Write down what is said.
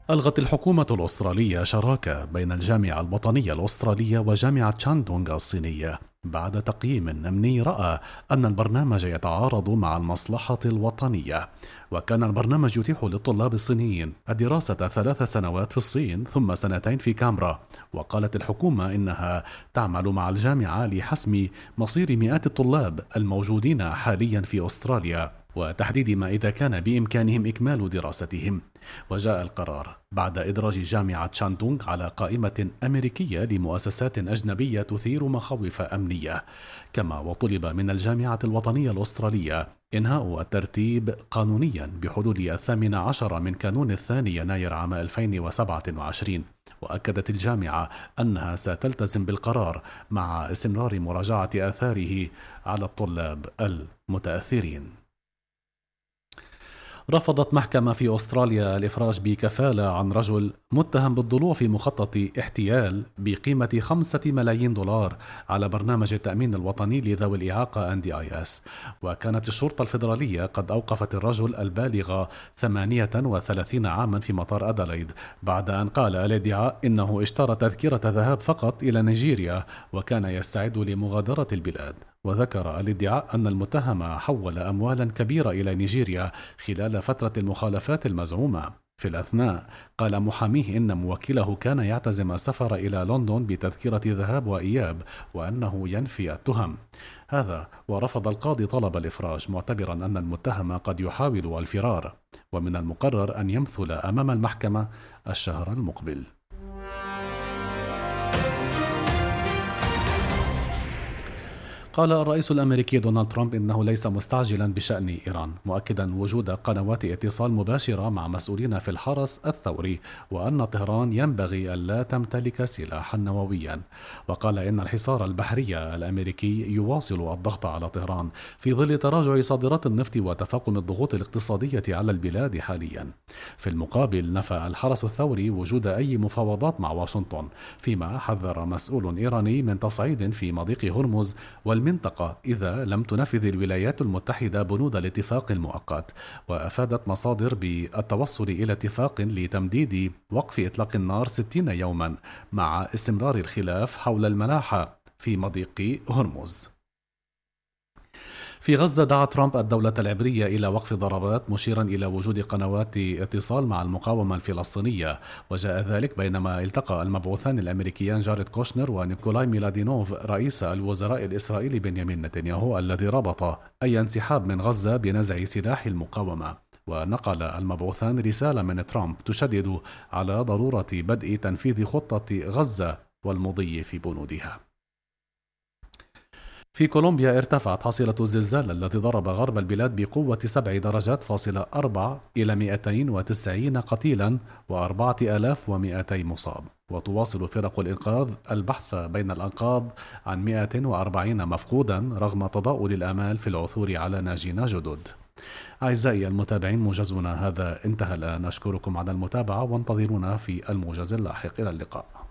ألغت الحكومة الأسترالية شراكة بين الجامعة الوطنية الأسترالية وجامعة شاندونغ الصينية بعد تقييم أمني رأى أن البرنامج يتعارض مع المصلحة الوطنية. وكان البرنامج يتيح للطلاب الصينيين الدراسة 3 سنوات في الصين ثم 2 في كامبرا. وقالت الحكومة إنها تعمل مع الجامعة لحسم مصير مئات الطلاب الموجودين حاليا في أستراليا وتحديد ما إذا كان بإمكانهم إكمال دراستهم. وجاء القرار بعد إدراج جامعة شاندونغ على قائمة أمريكية لمؤسسات أجنبية تثير مخاوف أمنية. كما وطلب من الجامعة الوطنية الأسترالية إنهاء الترتيب قانونيا بحلول 18 من كانون 2 يناير عام 2027. وأكدت الجامعة أنها ستلتزم بالقرار مع استمرار مراجعة آثاره على الطلاب المتأثرين. رفضت محكمة في أستراليا الإفراج بكفالة عن رجل متهم بالضلوع في مخطط احتيال بقيمة 5 ملايين دولار على برنامج التأمين الوطني لذوي الإعاقة NDIS. وكانت الشرطة الفيدرالية قد أوقفت الرجل البالغ 38 عاما في مطار أدلايد بعد أن قال الادعاء إنه اشترى تذكرة ذهاب فقط إلى نيجيريا وكان يستعد لمغادرة البلاد. وذكر الادعاء أن المتهم حول أموالا كبيرة إلى نيجيريا خلال فترة المخالفات المزعومة. في الأثناء قال محاميه إن موكله كان يعتزم السفر إلى لندن بتذكرة ذهاب وإياب وأنه ينفي التهم. هذا ورفض القاضي طلب الإفراج معتبرا أن المتهم قد يحاول الفرار ومن المقرر أن يمثل أمام المحكمة الشهر المقبل. قال الرئيس الأمريكي دونالد ترامب إنه ليس مستعجلا بشأن إيران، مؤكدا وجود قنوات اتصال مباشرة مع مسؤولين في الحرس الثوري وأن طهران ينبغي ألا تمتلك سلاحا نوويا. وقال إن الحصار البحري الأمريكي يواصل الضغط على طهران في ظل تراجع صادرات النفط وتفاقم الضغوط الاقتصادية على البلاد حاليا. في المقابل نفى الحرس الثوري وجود أي مفاوضات مع واشنطن، فيما حذر مسؤول إيراني من تصعيد في مضيق هرمز والمنطقة إذا لم تنفذ الولايات المتحدة بنود الاتفاق المؤقت. وأفادت مصادر بالتوصل إلى اتفاق لتمديد وقف إطلاق النار 60 يوما مع استمرار الخلاف حول الملاحة في مضيق هرمز. في غزة دعا ترامب الدولة العبرية إلى وقف ضربات مشيرا إلى وجود قنوات اتصال مع المقاومة الفلسطينية. وجاء ذلك بينما التقى المبعوثان الأمريكيان جاريد كوشنر ونيكولاي ميلادينوف رئيس الوزراء الإسرائيلي بنيامين نتنياهو الذي ربط أي انسحاب من غزة بنزع سلاح المقاومة. ونقل المبعوثان رسالة من ترامب تشدد على ضرورة بدء تنفيذ خطة غزة والمضي في بنودها. في كولومبيا ارتفعت حصيلة الزلزال الذي ضرب غرب البلاد بقوة 7 درجات فاصلة 4 إلى 290 قتيلا و4200 مصاب. وتواصل فرق الإنقاذ البحث بين الأنقاض عن 140 مفقودا رغم تضاؤل الآمال في العثور على ناجين جدد. أعزائي المتابعين، موجزنا هذا انتهى الآن. أشكركم على المتابعة وانتظرونا في الموجز اللاحق. إلى اللقاء.